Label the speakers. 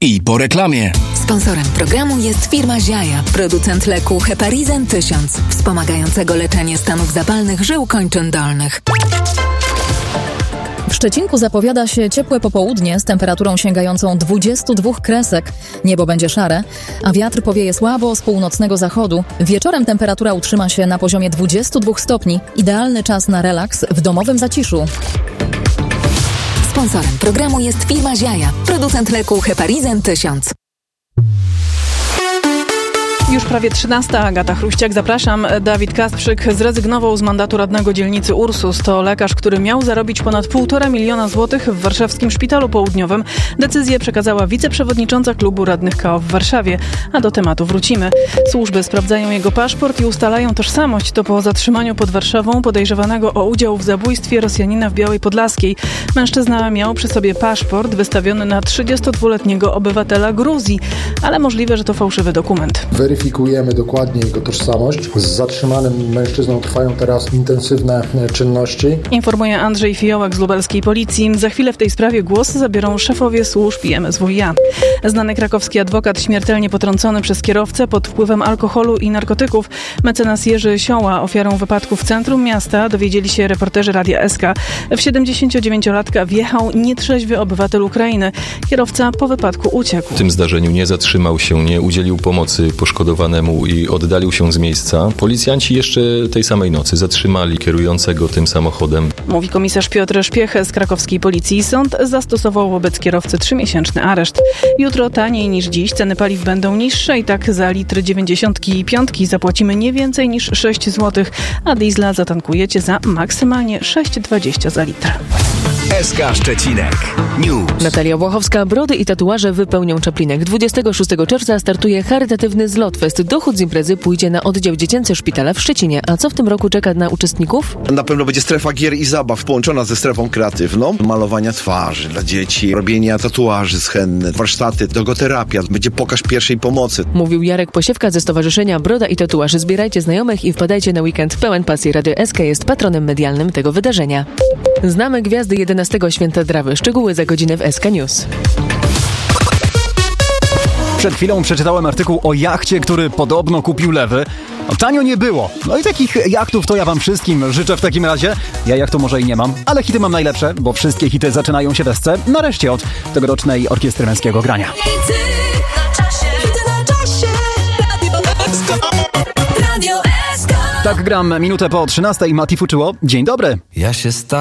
Speaker 1: I po reklamie.
Speaker 2: Sponsorem programu jest firma Ziaja, producent leku Heparizen 1000, wspomagającego leczenie stanów zapalnych żył kończyn dolnych.
Speaker 3: W Szczecinku zapowiada się ciepłe popołudnie z temperaturą sięgającą 22 kresek. Niebo będzie szare, a wiatr powieje słabo z północnego zachodu. Wieczorem temperatura utrzyma się na poziomie 22 stopni. Idealny czas na relaks w domowym zaciszu.
Speaker 2: Sponsorem programu jest firma Ziaja, producent leku Heparizen 1000.
Speaker 4: Już prawie 13. Agata Chruściak, zapraszam. Dawid Kasprzyk zrezygnował z mandatu radnego dzielnicy Ursus. To lekarz, który miał zarobić ponad 1,5 miliona złotych w warszawskim Szpitalu Południowym. Decyzję przekazała wiceprzewodnicząca klubu radnych KO w Warszawie. A do tematu wrócimy. Służby sprawdzają jego paszport i ustalają tożsamość. To po zatrzymaniu pod Warszawą podejrzewanego o udział w zabójstwie Rosjanina w Białej Podlaskiej. Mężczyzna miał przy sobie paszport wystawiony na 32-letniego obywatela Gruzji, ale możliwe, że to fałszywy dokument.
Speaker 5: Weryfikujemy dokładnie jego tożsamość. Z zatrzymanym mężczyzną trwają teraz intensywne czynności.
Speaker 4: Informuje Andrzej Fiołek z lubelskiej policji. Za chwilę w tej sprawie głos zabiorą szefowie służb i MSWiA. Znany krakowski adwokat śmiertelnie potrącony przez kierowcę pod wpływem alkoholu i narkotyków. Mecenas Jerzy Sioła, ofiarą wypadku w centrum miasta, dowiedzieli się reporterzy Radia SK. W 79-latka wjechał nietrzeźwy obywatel Ukrainy. Kierowca po wypadku uciekł.
Speaker 6: W tym zdarzeniu nie zatrzymał się, nie udzielił pomocy poszkodowanemu i oddalił się z miejsca. Policjanci jeszcze tej samej nocy zatrzymali kierującego tym samochodem.
Speaker 4: Mówi komisarz Piotr Szpiech z krakowskiej policji. Sąd zastosował wobec kierowcy 3-miesięczny areszt. Jutro taniej niż dziś ceny paliw będą niższe i tak za litr 95 zapłacimy nie więcej niż 6 zł, a diesla zatankujecie za maksymalnie 6,20 za litr.
Speaker 1: SK Szczecinek News.
Speaker 7: Natalia Błachowska. Brody i tatuaże wypełnią Czaplinek. 26 czerwca startuje charytatywny Zlotfest. Dochód z imprezy pójdzie na oddział dziecięcy szpitala w Szczecinie. A co w tym roku czeka na uczestników?
Speaker 8: Na pewno będzie strefa gier i zabaw połączona ze strefą kreatywną. Malowania twarzy dla dzieci, robienia tatuaży z henny, warsztaty, logoterapia, będzie pokaz pierwszej pomocy.
Speaker 7: Mówił Jarek Posiewka ze Stowarzyszenia Broda i Tatuaży. Zbierajcie znajomych i wpadajcie na weekend pełen pasji. Radio SK jest patronem medialnym tego wydarzenia. Znamy gwiazdy 11 Święta Drawy. Szczegóły za godzinę w SK News.
Speaker 9: Przed chwilą przeczytałem artykuł o jachcie, który podobno kupił lewy. Tanio nie było. No i takich jachtów to ja wam wszystkim życzę w takim razie. Ja jachtu może i nie mam, ale hity mam najlepsze, bo wszystkie hity zaczynają się w SC. Nareszcie od tegorocznej Orkiestry Męskiego Grania. Tak gram minutę po 13. Mati Fuczyło. Dzień dobry.
Speaker 10: Ja się